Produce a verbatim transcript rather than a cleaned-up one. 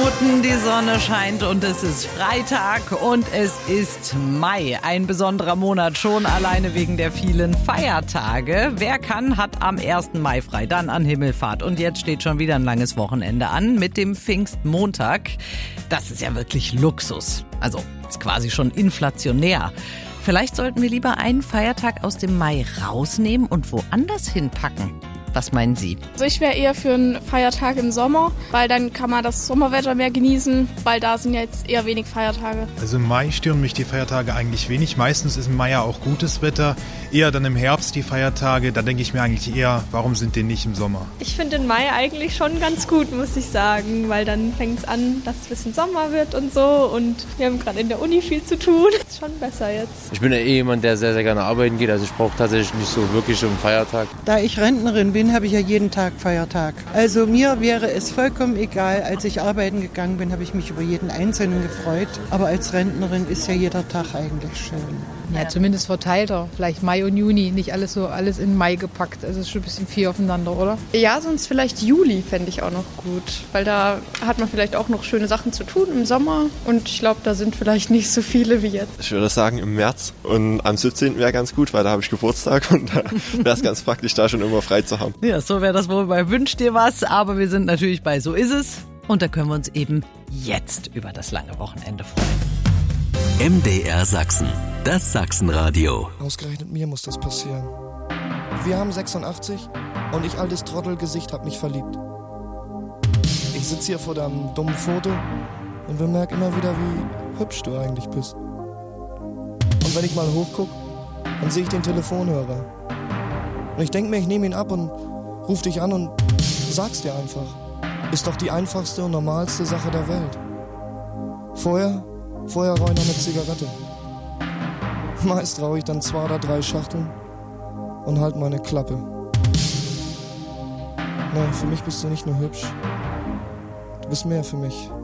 Minuten, die Sonne scheint und es ist Freitag und es ist Mai. Ein besonderer Monat schon alleine wegen der vielen Feiertage. Wer kann, hat am ersten Mai frei, dann an Himmelfahrt. Und jetzt steht schon wieder ein langes Wochenende an mit dem Pfingstmontag. Das ist ja wirklich Luxus. Also ist quasi schon inflationär. Vielleicht sollten wir lieber einen Feiertag aus dem Mai rausnehmen und woanders hinpacken. Was meinen Sie? Also ich wäre eher für einen Feiertag im Sommer, weil dann kann man das Sommerwetter mehr genießen, weil da sind ja jetzt eher wenig Feiertage. Also im Mai stören mich die Feiertage eigentlich wenig. Meistens ist im Mai ja auch gutes Wetter. Eher dann im Herbst die Feiertage. Da denke ich mir eigentlich eher, warum sind die nicht im Sommer? Ich finde den Mai eigentlich schon ganz gut, muss ich sagen, weil dann fängt es an, dass es ein bisschen Sommer wird und so. Und wir haben gerade in der Uni viel zu tun. Ist schon besser jetzt. Ich bin ja eh jemand, der sehr, sehr gerne arbeiten geht. Also ich brauche tatsächlich nicht so wirklich einen Feiertag. Da ich Rentnerin bin, habe ich ja jeden Tag Feiertag. Also mir wäre es vollkommen egal. Als ich arbeiten gegangen bin, habe ich mich über jeden Einzelnen gefreut. Aber als Rentnerin ist ja jeder Tag eigentlich schön. Ja, zumindest verteilter. Vielleicht Mai und Juni, nicht alles so alles in Mai gepackt. Also es ist schon ein bisschen viel aufeinander, oder? Ja, sonst vielleicht Juli fände ich auch noch gut. Weil da hat man vielleicht auch noch schöne Sachen zu tun im Sommer. Und ich glaube, da sind vielleicht nicht so viele wie jetzt. Ich würde sagen im März. Und am siebzehnten wäre ganz gut, weil da habe ich Geburtstag. Und da wäre es ganz praktisch, da schon immer frei zu haben. Ja, so wäre das wohl bei Wünsch dir was. Aber wir sind natürlich bei So ist es. Und da können wir uns eben jetzt über das lange Wochenende freuen. M D R Sachsen, das Sachsenradio. Ausgerechnet mir muss das passieren. Wir haben sechsundachtzig und ich, altes Trottelgesicht, hab mich verliebt. Ich sitz hier vor deinem dummen Foto und bemerk immer wieder, wie hübsch du eigentlich bist. Und wenn ich mal hochguck, dann sehe ich den Telefonhörer. Und ich denk mir, ich nehme ihn ab und ruf dich an und sag's dir einfach. Ist doch die einfachste und normalste Sache der Welt. Vorher Vorher rauche ich noch eine Zigarette. Meist rauche ich dann zwei oder drei Schachteln und halt meine Klappe. Nee, für mich bist du nicht nur hübsch. Du bist mehr für mich.